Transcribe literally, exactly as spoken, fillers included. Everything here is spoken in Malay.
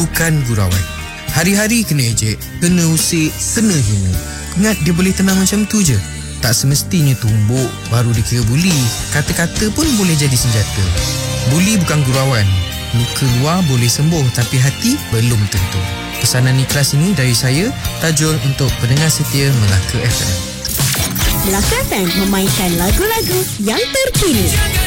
bukan gurauan. Hari-hari kena ejek, kena usik, kena hina. Ingat dia boleh tenang macam tu je? Tak semestinya tumbuk baru dikira buli. Kata-kata pun boleh jadi senjata. Buli bukan gurauan. Luka luar boleh sembuh, tapi hati belum tentu. Pesanan ikhlas ini dari saya, Tajul, untuk pendengar setia Melaka F M. Melaka F M memainkan lagu-lagu yang terkini.